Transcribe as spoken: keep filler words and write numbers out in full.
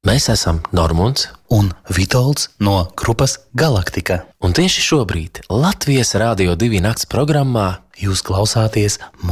Mēs esam Normunds un Vitolds no grupas Galaktika. Un tieši šobrīd Latvijas Rādio divi nakts programmā jūs klausāties